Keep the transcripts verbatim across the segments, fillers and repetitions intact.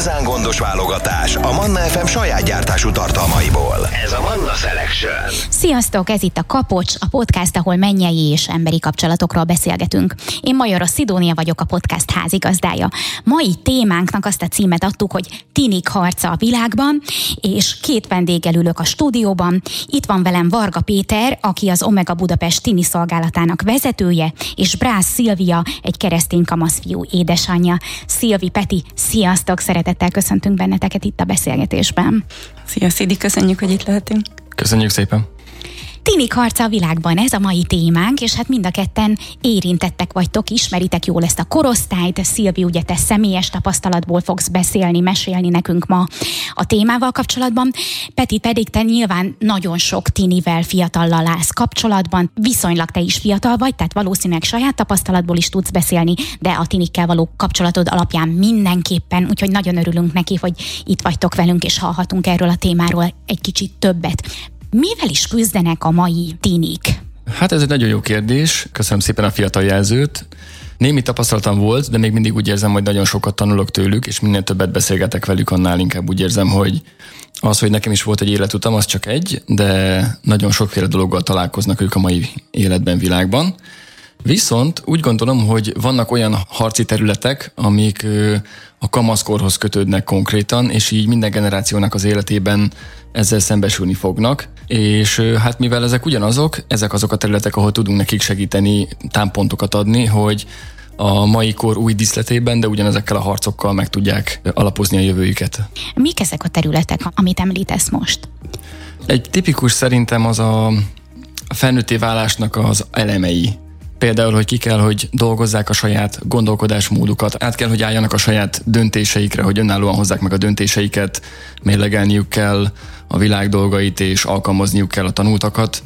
igazán gondos válogatás a Manna ef em saját gyártású tartalmaiból. Ez a Manna Selection. Sziasztok, ez itt a Kapocs, a podcast, ahol mennyei és emberi kapcsolatokról beszélgetünk. Én Majoros Szidónia vagyok, a podcast házigazdája. Mai témánknak azt a címet adtuk, hogy tinik harca a világban, és két vendéggel ülök a stúdióban. Itt van velem Varga Péter, aki az Omega Budapest tini szolgálatának vezetője, és Brász Szilvia, egy keresztény kamaszfiú édesanyja. Szilvi, Peti, sziasztok, szeretettel köszöntünk benneteket itt a beszélgetésben. Szia, Szidi, köszönjük, hogy itt lehetünk. Köszönjük szépen. Tinik harca a világban, ez a mai témánk, és hát mind a ketten érintettek vagytok, ismeritek jól ezt a korosztályt. Szilvi, ugye te személyes tapasztalatból fogsz beszélni, mesélni nekünk ma a témával kapcsolatban. Peti, pedig te nyilván nagyon sok tinivel, fiatallal állsz kapcsolatban, viszonylag te is fiatal vagy, tehát valószínűleg saját tapasztalatból is tudsz beszélni, de a tinikkel való kapcsolatod alapján mindenképpen, úgyhogy nagyon örülünk neki, hogy itt vagytok velünk, és hallhatunk erről a témáról egy kicsit többet. Mivel is küzdenek a mai tinik? Hát ez egy nagyon jó kérdés. Köszönöm szépen a fiatal jelzőt. Némi tapasztalatom volt, de még mindig úgy érzem, hogy nagyon sokat tanulok tőlük, és minél többet beszélgetek velük, annál inkább úgy érzem, hogy az, hogy nekem is volt egy életutam, az csak egy, de nagyon sokféle dologgal találkoznak ők a mai életben, világban. Viszont úgy gondolom, hogy vannak olyan harci területek, amik a kamaszkorhoz kötődnek konkrétan, és így minden generációnak az életében ezzel szembesülni fognak. És hát mivel ezek ugyanazok, ezek azok a területek, ahol tudunk nekik segíteni, támpontokat adni, hogy a mai kor új díszletében, de ugyanezekkel a harcokkal meg tudják alapozni a jövőjüket. Mik ezek a területek, amit említesz most? Egy tipikus szerintem az a felnőtté válásnak az elemei. Például, hogy ki kell, hogy dolgozzák a saját gondolkodásmódukat, át kell, hogy álljanak a saját döntéseikre, hogy önállóan hozzák meg a döntéseiket, mérlegelniük kell a világ dolgait, és alkalmazniuk kell a tanultakat.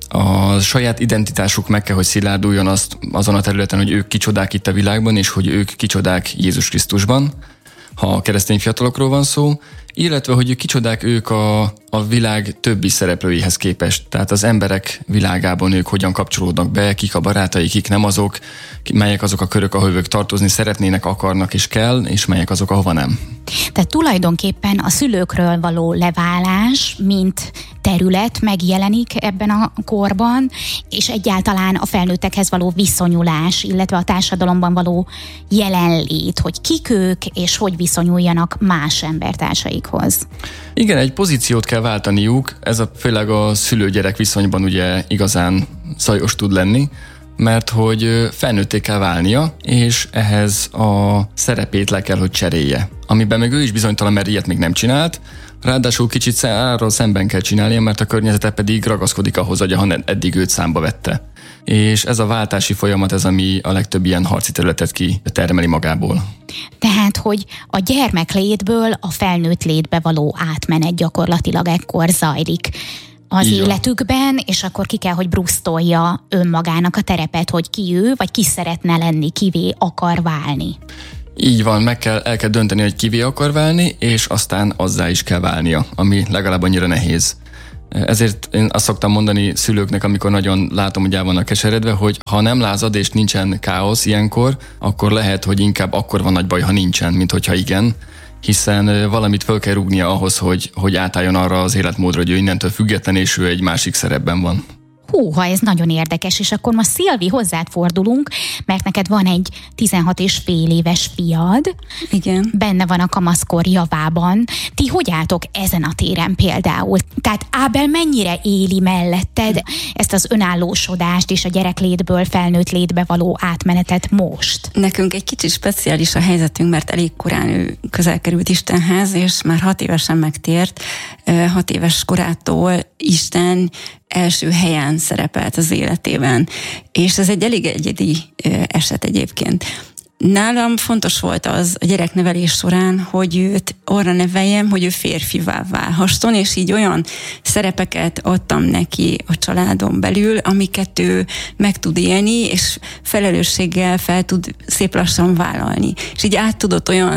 A saját identitásuk meg kell, hogy szilárduljon azt, azon a területen, hogy ők kicsodák itt a világban, és hogy ők kicsodák Jézus Krisztusban, ha a keresztény fiatalokról van szó, illetve, hogy kicsodák ők a, a világ többi szereplőihez képest. Tehát az emberek világában ők hogyan kapcsolódnak be, kik a barátai, kik nem azok, melyek azok a körök, ahol ők tartozni szeretnének, akarnak és kell, és melyek azok, ahova nem. Tehát tulajdonképpen a szülőkről való leválás, mint terület megjelenik ebben a korban, és egyáltalán a felnőttekhez való viszonyulás, illetve a társadalomban való jelenlét, hogy kik ők, és hogy viszonyuljanak más embertársaikhoz. Igen, egy pozíciót kell váltaniuk, ez a, főleg a szülő-gyerek viszonyban ugye igazán zajos tud lenni, mert hogy felnőtté kell válnia, és ehhez a szerepét le kell, hogy cserélje. Amiben meg ő is bizonytalan, mert ilyet még nem csinált, ráadásul kicsit arról szemben kell csinálnia, mert a környezete pedig ragaszkodik ahhoz, hogy eddig őt számba vette. És ez a váltási folyamat, ez ami a legtöbb ilyen harci területet kitermeli magából. Tehát, hogy a gyermeklétből a felnőtt létbe való átmenet gyakorlatilag ekkor zajlik az így életükben, és akkor ki kell, hogy brusztolja önmagának a terepet, hogy ki ő, vagy ki szeretne lenni, kivé akar válni. Így van, meg kell, el kell dönteni, hogy kivé akar válni, és aztán azzá is kell válnia, ami legalább annyira nehéz. Ezért én azt szoktam mondani szülőknek, amikor nagyon látom, hogy el vannak keseredve, hogy ha nem lázad és nincsen káosz ilyenkor, akkor lehet, hogy inkább akkor van nagy baj, ha nincsen, mint hogyha igen, hiszen valamit föl kell rúgnia ahhoz, hogy, hogy átálljon arra az életmódra, hogy ő innentől független, és ő egy másik szerepben van. Húha, ez nagyon érdekes, és akkor most Szilvi, hozzád fordulunk, mert neked van egy tizenhat és fél éves fiad. Igen. Benne van a kamaszkor javában. Ti hogy álltok ezen a téren például? Tehát Ábel mennyire éli melletted ezt az önállósodást és a gyereklétből felnőtt létbe való átmenetet most? Nekünk egy kicsit speciális a helyzetünk, mert elég korán ő közel került Istenhez, és már hat évesen megtért. Hat éves korától Isten első helyen szerepelt az életében. És ez egy elég egyedi eset egyébként. Nálam fontos volt az a gyereknevelés során, hogy őt arra neveljem, hogy ő férfivá válhasson, és így olyan szerepeket adtam neki a családon belül, amiket ő meg tud élni, és felelősséggel fel tud szép lassan vállalni. És így át tudott olyan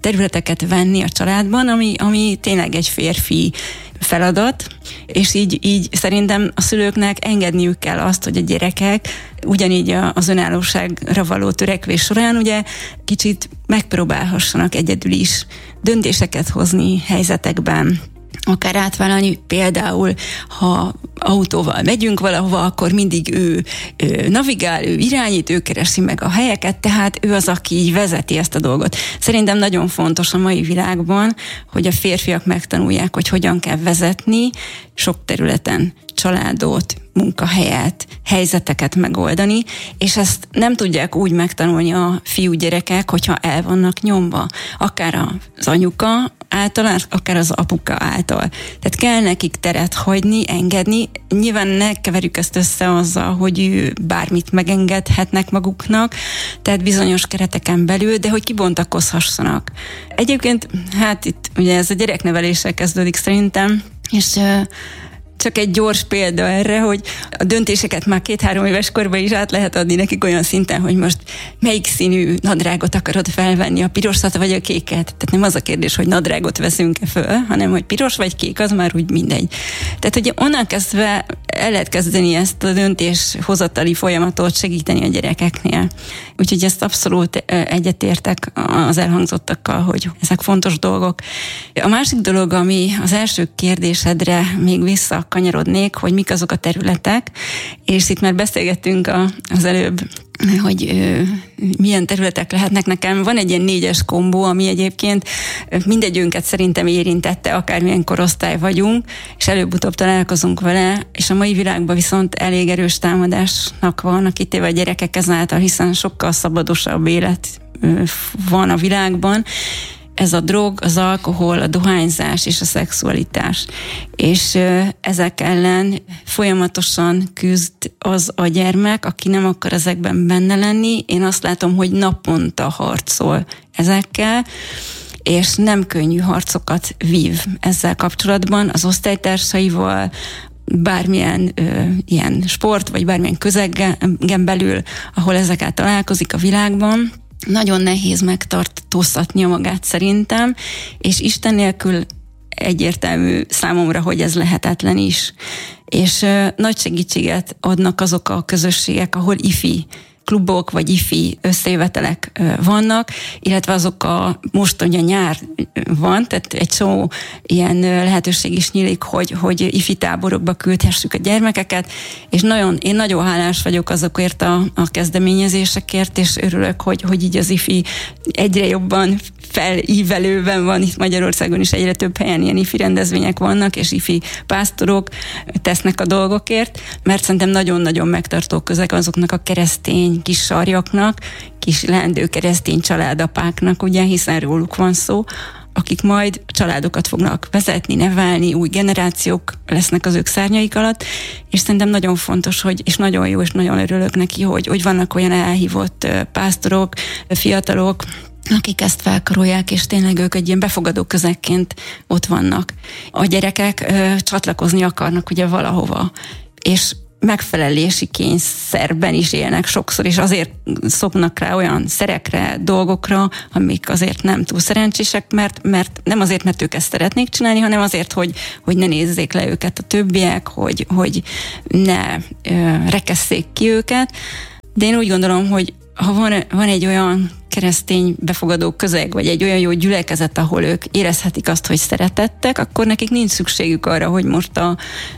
területeket venni a családban, ami, ami tényleg egy férfi feladat, és így, így szerintem a szülőknek engedniük kell azt, hogy a gyerekek ugyanígy az önállóságra való törekvés során ugye kicsit megpróbálhassanak egyedül is döntéseket hozni helyzetekben, akár átvállalni, például, ha autóval megyünk valahova, akkor mindig ő, ő navigál, ő irányít, ő keresi meg a helyeket, tehát ő az, aki így vezeti ezt a dolgot. Szerintem nagyon fontos a mai világban, hogy a férfiak megtanulják, hogy hogyan kell vezetni sok területen családot, munkahelyet, helyzeteket megoldani, és ezt nem tudják úgy megtanulni a fiúgyerekek, hogyha el vannak nyomva. Akár az anyuka által, akár az apuka által. Tehát kell nekik teret hagyni, engedni. Nyilván ne keverjük ezt össze azzal, hogy bármit megengedhetnek maguknak, tehát bizonyos kereteken belül, de hogy kibontakozhassanak. Egyébként, hát itt ugye ez a gyerekneveléssel kezdődik szerintem, és csak egy gyors példa erre, hogy a döntéseket már két-három éves korban is át lehet adni nekik olyan szinten, hogy most melyik színű nadrágot akarod felvenni, a pirosat vagy a kéket. Tehát nem az a kérdés, hogy nadrágot veszünk-e föl, hanem hogy piros vagy kék, az már úgy mindegy. Tehát ugye onnan kezdve el lehet kezdeni ezt a döntéshozatali folyamatot segíteni a gyerekeknél. Úgyhogy ezt abszolút egyetértek az elhangzottakkal, hogy ezek fontos dolgok. A másik dolog, ami az első kérdésedre még visszakanyarodnék, hogy mik azok a területek, és itt már beszélgettünk a, az előbb, hogy ö, milyen területek lehetnek. Nekem van egy ilyen négyes kombó, ami egyébként mindegyünket szerintem érintette, akármilyen korosztály vagyunk, és előbb-utóbb találkozunk vele, és a mai világban viszont elég erős támadásnak vannak kitéve a gyerekek ezáltal, hiszen sokkal szabadosabb élet ö, van a világban. Ez a drog, az alkohol, a dohányzás és a szexualitás. És ezek ellen folyamatosan küzd az a gyermek, aki nem akar ezekben benne lenni. Én azt látom, hogy naponta harcol ezekkel, és nem könnyű harcokat vív ezzel kapcsolatban az osztálytársaival, bármilyen ö, ilyen sport, vagy bármilyen közegen belül, ahol ezekkel találkozik a világban. Nagyon nehéz megtartóztatnia magát szerintem, és Isten nélkül egyértelmű számomra, hogy ez lehetetlen is. És ö, nagy segítséget adnak azok a közösségek, ahol ifi klubok vagy ifi összejövetelek vannak, illetve azok a, most ugye nyár van, tehát egy szó ilyen lehetőség is nyílik, hogy, hogy ifi táborokba küldhessük a gyermekeket, és nagyon, én nagyon hálás vagyok azokért a, a kezdeményezésekért, és örülök, hogy, hogy így az ifi egyre jobban felívelőben van, itt Magyarországon is egyre több helyen ilyen ifi rendezvények vannak, és ifi pásztorok tesznek a dolgokért, mert szerintem nagyon-nagyon megtartó közeg azoknak a keresztény kis sarjaknak, kis leendő keresztény családapáknak, ugye, hiszen róluk van szó, akik majd családokat fognak vezetni, nevelni, új generációk lesznek az ők szárnyaik alatt, és szerintem nagyon fontos, hogy, és nagyon jó, és nagyon örülök neki, hogy, hogy vannak olyan elhívott pásztorok, fiatalok, akik ezt felkarolják, és tényleg ők egy ilyen befogadó közegként ott vannak. A gyerekek ö, csatlakozni akarnak ugye valahova, és megfelelési kényszerben is élnek sokszor, és azért szoknak rá olyan szerekre, dolgokra, amik azért nem túl szerencsések, mert, mert nem azért, mert ők ezt szeretnék csinálni, hanem azért, hogy, hogy ne nézzék le őket a többiek, hogy, hogy ne ö, rekesszék ki őket. De én úgy gondolom, hogy ha van, van egy olyan keresztény befogadó közeg, vagy egy olyan jó gyülekezet, ahol ők érezhetik azt, hogy szeretettek, akkor nekik nincs szükségük arra, hogy most a,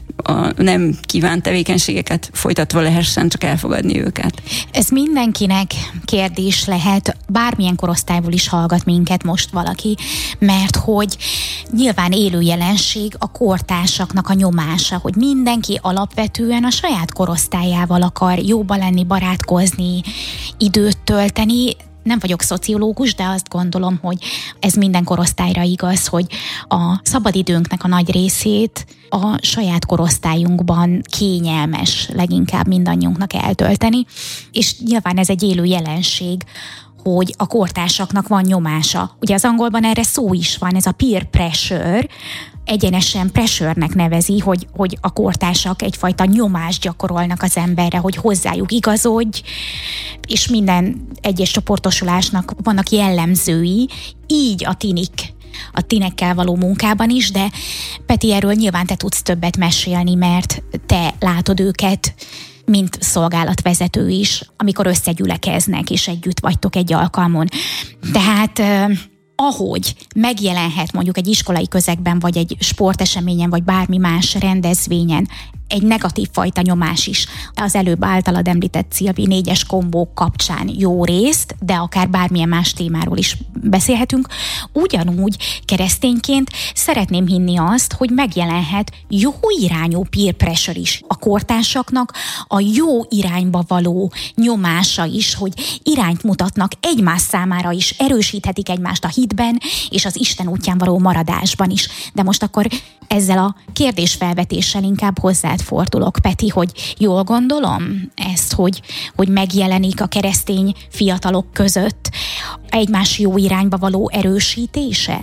a nem kívánt tevékenységeket folytatva lehessen csak elfogadni őket. Ez mindenkinek kérdés lehet, bármilyen korosztályból is hallgat minket most valaki, mert hogy nyilván élő jelenség a kortársaknak a nyomása, hogy mindenki alapvetően a saját korosztályával akar jóba lenni, barátkozni, időt tölteni. Nem vagyok szociológus, de azt gondolom, hogy ez minden korosztályra igaz, hogy a szabadidőnknek a nagy részét a saját korosztályunkban kényelmes leginkább mindannyiunknak eltölteni, és nyilván ez egy élő jelenség, hogy a kortársaknak van nyomása. Ugye az angolban erre szó is van, ez a peer pressure, egyenesen pressure-nek nevezi, hogy, hogy a kortársak egyfajta nyomást gyakorolnak az emberre, hogy hozzájuk igazodj, és minden egyes csoportosulásnak vannak jellemzői, így a tinik, a tinekkel való munkában is, de Peti, erről nyilván te tudsz többet mesélni, mert te látod őket, mint szolgálatvezető is, amikor összegyülekeznek, és együtt vagytok egy alkalmon. Tehát eh, ahogy megjelenhet mondjuk egy iskolai közegben, vagy egy sporteseményen, vagy bármi más rendezvényen egy negatív fajta nyomás is. Az előbb általad említett Szilvi négyes kombók kapcsán jó részt, de akár bármilyen más témáról is beszélhetünk. Ugyanúgy keresztényként szeretném hinni azt, hogy megjelenhet jó irányú peer pressure is a kortársaknak, a jó irányba való nyomása is, hogy irányt mutatnak egymás számára is, erősíthetik egymást a hitben, és az Isten útján való maradásban is. De most akkor ezzel a kérdésfelvetéssel inkább hozzád fordulok, Peti, hogy jól gondolom ezt, hogy, hogy megjelenik a keresztény fiatalok között egymás jó irányba való erősítése?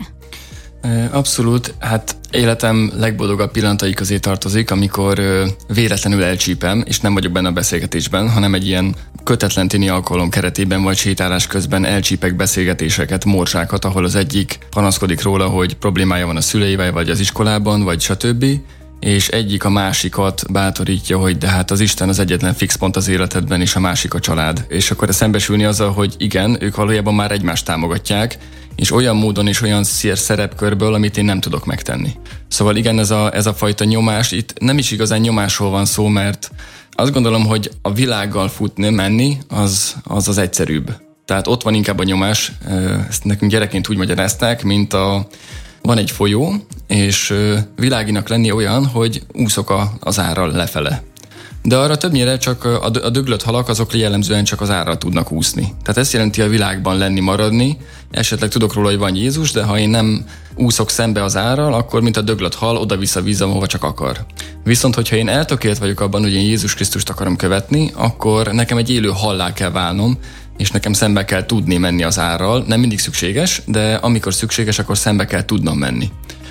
Abszolút, hát életem legboldogabb pillanatai közé tartozik, amikor ö, véletlenül elcsípem, és nem vagyok benne a beszélgetésben, hanem egy ilyen kötetlen tini alkalom keretében vagy sétálás közben elcsípek beszélgetéseket, morzsákat, ahol az egyik panaszkodik róla, hogy problémája van a szüleivel, vagy az iskolában, vagy stb., és egyik a másikat bátorítja, hogy de hát az Isten az egyetlen fix pont az életedben, és a másik a család. És akkor szembesülni azzal, hogy igen, ők valójában már egymást támogatják, és olyan módon és olyan szerepkörből, amit én nem tudok megtenni. Szóval igen, ez a, ez a fajta nyomás, itt nem is igazán nyomásról van szó, mert azt gondolom, hogy a világgal futni, menni, az az, az egyszerűbb. Tehát ott van inkább a nyomás, ezt nekünk gyerekként úgy magyarázták, mint a van egy folyó, és világinak lenni olyan, hogy úszok a, az árral lefele. De arra többnyire csak a, a döglött halak, azok jellemzően csak az árral tudnak úszni. Tehát ez jelenti a világban lenni, maradni. Esetleg tudok róla, hogy van Jézus, de ha én nem úszok szembe az árral, akkor mint a döglött hal, oda-vissza a víz, ahova csak akar. Viszont, hogyha én eltökélt vagyok abban, hogy én Jézus Krisztust akarom követni, akkor nekem egy élő hallá kell válnom, és nekem szembe kell tudni menni az árral. Nem mindig szükséges, de amikor szükséges, akkor szembe kell tudnom menni.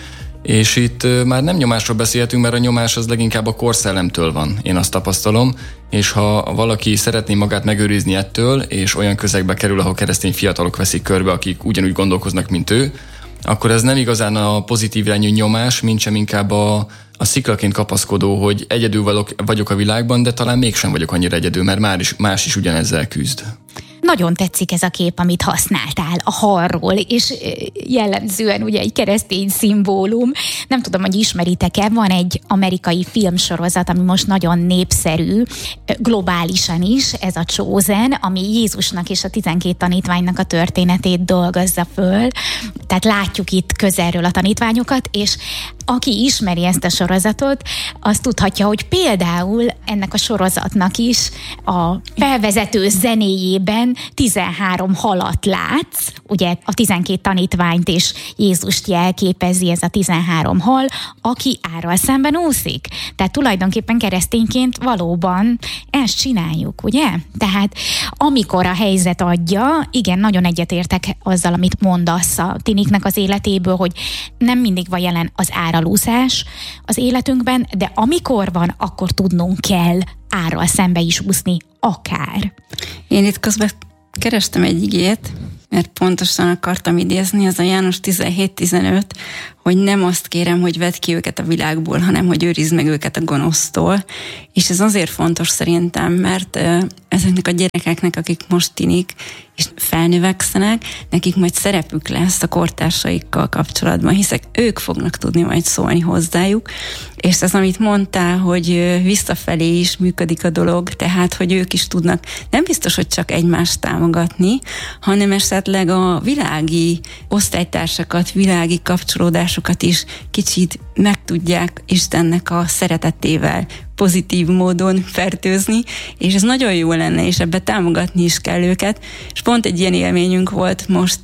És itt már nem nyomásról beszélhetünk, mert a nyomás az leginkább a korszellemtől van, én azt tapasztalom, és ha valaki szeretné magát megőrizni ettől, és olyan közegbe kerül, ahol keresztény fiatalok veszik körbe, akik ugyanúgy gondolkoznak, mint ő, akkor ez nem igazán a pozitív irányú nyomás, mint sem inkább a, a sziklaként kapaszkodó, hogy egyedül vagyok, vagyok a világban, de talán mégsem vagyok annyira egyedül, mert már is, más is ugyanezzel küzd. Nagyon tetszik ez a kép, amit használtál a halról, és jellemzően ugye egy keresztény szimbólum. Nem tudom, hogy ismeritek-e, van egy amerikai filmsorozat, ami most nagyon népszerű, globálisan is, ez a Chosen, ami Jézusnak és a tizenkét tanítványnak a történetét dolgozza föl. Tehát látjuk itt közelről a tanítványokat, és aki ismeri ezt a sorozatot, az tudhatja, hogy például ennek a sorozatnak is a felvezető zenéjében tizenhárom halat látsz, ugye a tizenkét tanítványt és Jézust jelképezi ez a tizenhárom hal, aki árral szemben úszik. Tehát tulajdonképpen keresztényként valóban ezt csináljuk, ugye? Tehát amikor a helyzet adja, igen, nagyon egyetértek azzal, amit mondasz a tiniknek az életéből, hogy nem mindig van jelen az árralúszás az életünkben, de amikor van, akkor tudnunk kell árral szembe is úszni, akár. Én itt közben kerestem egy igét, mert pontosan akartam idézni, az a János tizenhét tizenöt, hogy nem azt kérem, hogy vedd ki őket a világból, hanem hogy őrizd meg őket a gonosztól. És ez azért fontos szerintem, mert ezeknek a gyerekeknek, akik most tinik, és felnövekszenek, nekik majd szerepük lesz a kortársaikkal kapcsolatban, hiszen ők fognak tudni majd szólni hozzájuk, és ez, amit mondtál, hogy visszafelé is működik a dolog, tehát, hogy ők is tudnak, nem biztos, hogy csak egymást támogatni, hanem esetleg a világi osztálytársakat, világi kapcsolódásokat is kicsit meg tudják Istennek a szeretetével pozitív módon fertőzni, és ez nagyon jó lenne, és ebbe támogatni is kell őket. És pont egy ilyen élményünk volt most,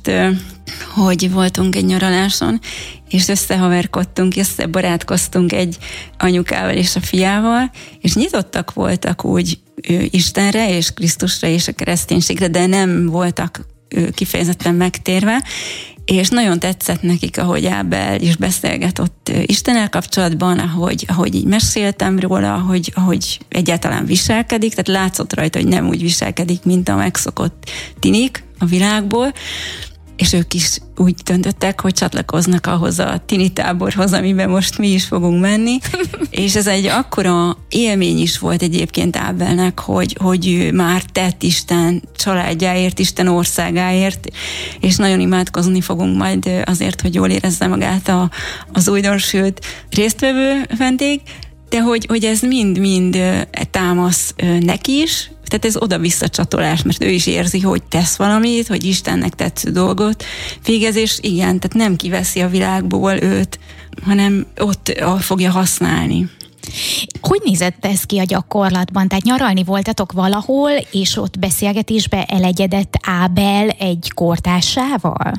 hogy voltunk egy nyaraláson, és összehaverkodtunk, összebarátkoztunk egy anyukával és a fiával, és nyitottak voltak úgy Istenre és Krisztusra és a kereszténységre, de nem voltak kifejezetten megtérve, és nagyon tetszett nekik, ahogy Ábel is beszélget ott Istennel kapcsolatban, ahogy, ahogy így meséltem róla, ahogy, ahogy egyáltalán viselkedik, tehát látszott rajta, hogy nem úgy viselkedik, mint a megszokott tinik a világból, és ők is úgy döntöttek, hogy csatlakoznak ahhoz a tini táborhoz, amiben most mi is fogunk menni, és ez egy akkora élmény is volt egyébként Ábelnek, hogy, hogy ő már tett Isten családjáért, Isten országáért, és nagyon imádkozni fogunk majd azért, hogy jól érezze magát a, az újdonsült résztvevő vendég, de hogy, hogy ez mind-mind támasz neki is, tehát ez oda-vissza csatolás, mert ő is érzi, hogy tesz valamit, hogy Istennek tetsző dolgot végez, és igen, tehát nem kiveszi a világból őt, hanem ott fogja használni. Hogy nézett ez ki a gyakorlatban? Tehát nyaralni voltatok valahol, és ott beszélgetésbe elegyedett Ábel egy kortársával?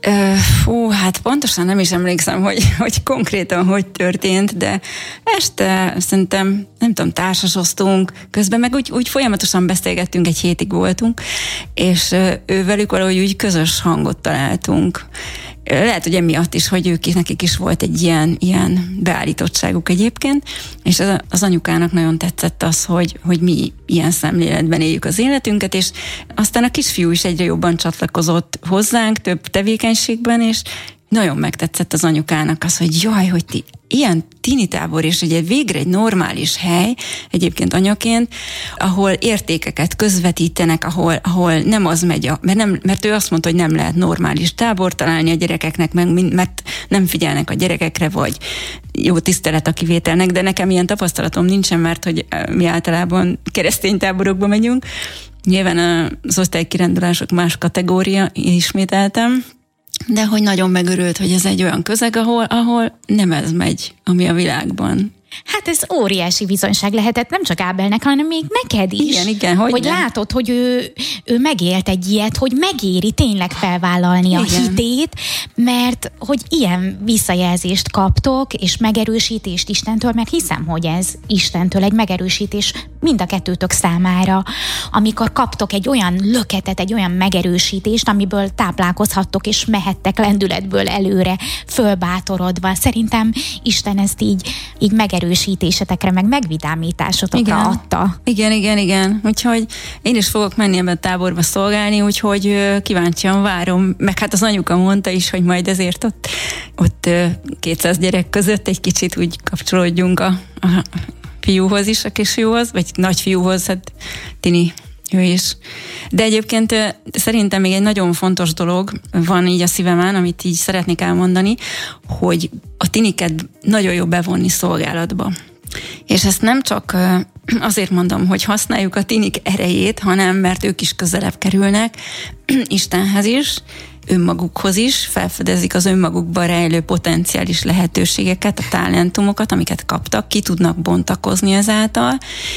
Fú, hát pontosan nem is emlékszem, hogy, hogy konkrétan hogy történt, de este szerintem, nem tudom, társasoztunk, közben meg úgy, úgy folyamatosan beszélgettünk, egy hétig voltunk, és ővelük valahogy úgy közös hangot találtunk. Lehet, hogy emiatt is, hogy ők is, nekik is volt egy ilyen, ilyen beállítottságuk egyébként, és az, az anyukának nagyon tetszett az, hogy, hogy mi ilyen szemléletben éljük az életünket, és aztán a kisfiú is egyre jobban csatlakozott hozzánk több tevékenységben, és nagyon megtetszett az anyukának az, hogy jaj, hogy ti ilyen tinitábor, és ugye végre egy normális hely, egyébként anyaként, ahol értékeket közvetítenek, ahol, ahol nem az megy, a, mert, nem, mert ő azt mondta, hogy nem lehet normális tábor találni a gyerekeknek, meg, mert nem figyelnek a gyerekekre, vagy jó tisztelet a kivételnek, de nekem ilyen tapasztalatom nincsen, mert hogy mi általában keresztény táborokba megyünk. Nyilván az osztálykirendulások más kategória, ismételtem, de hogy nagyon megörült, hogy ez egy olyan közeg, ahol, ahol nem ez megy, ami a világban. Hát ez óriási bizonyság lehetett nem csak Ábelnek, hanem még neked is. Igen, igen, hogy, hogy nem. látod, hogy ő, ő megélt egy ilyet, hogy megéri tényleg felvállalni igen. a hitét, mert hogy ilyen visszajelzést kaptok, és megerősítést Istentől, mert hiszem, hogy ez Istentől egy megerősítés mind a kettőtök számára, amikor kaptok egy olyan löketet, egy olyan megerősítést, amiből táplálkozhattok, és mehettek lendületből előre, fölbátorodva. Szerintem Isten ezt így, így megerősítésetekre, meg megvidámításotokra igen. adta. Igen, igen, igen. Úgyhogy én is fogok menni ebben a táborba szolgálni, úgyhogy kíváncsian várom. Meg hát az anyuka mondta is, hogy majd ezért ott, ott kétszáz gyerek között egy kicsit úgy kapcsolódjunk a, a fiúhoz is, a kisfiúhoz, vagy nagyfiúhoz, hát tini ő is. De egyébként szerintem még egy nagyon fontos dolog van így a szívemen, amit így szeretnék elmondani, hogy a tiniket nagyon jó bevonni szolgálatba. És ezt nem csak azért mondom, hogy használjuk a tinik erejét, hanem mert ők is közelebb kerülnek Istenhez is, önmagukhoz is, felfedezik az önmagukban rejlő potenciális lehetőségeket, a talentumokat, amiket kaptak, ki tudnak bontakozni ezáltal,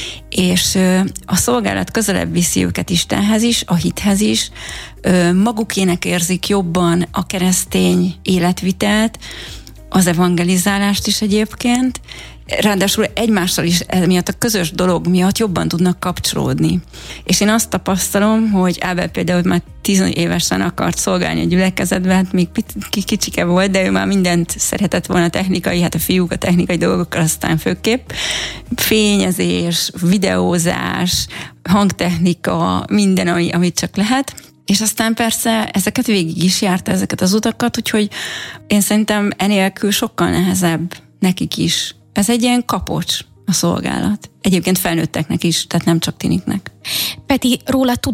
és a szolgálat közelebb viszi őket Istenhez is, a hithez is, magukének érzik jobban a keresztény életvitelt, az evangelizálást is egyébként, ráadásul egymással is miatt a közös dolog miatt jobban tudnak kapcsolódni. És én azt tapasztalom, hogy Ábel például már tíz évesen akart szolgálni a gyülekezetben, hát még kicsike volt, de ő már mindent szeretett volna technikai, hát a fiúk a technikai dolgokkal aztán főképp. Fényezés, videózás, hangtechnika, minden, ami, amit csak lehet. És aztán persze ezeket végig is járta, ezeket az utakat, úgyhogy én szerintem enélkül sokkal nehezebb nekik is. Ez egy ilyen kapocs, a szolgálat. Egyébként felnőtteknek is, tehát nem csak tiniknek. Peti, róla tudunk